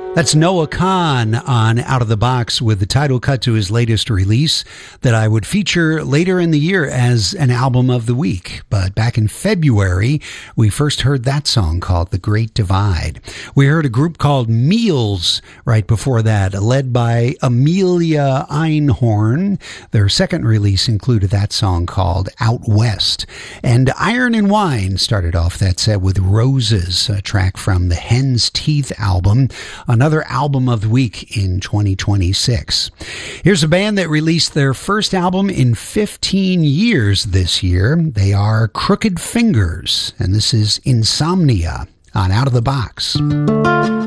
That's Noah Kahan on Out of the Box with the title cut to his latest release that I would feature later in the year as an album of the week. But back in February, we first heard that song called The Great Divide. We heard a group called Meals right before that, led by Amelia Einhorn. Their second release included that song called Out West. And Iron and Wine started off that set with Roses, a track from the Hen's Teeth album, another album of the week in 2026. Here's a band that released their first album in 15 years this year. They are Crooked Fingers, and this is Insomnia on Out of the Box.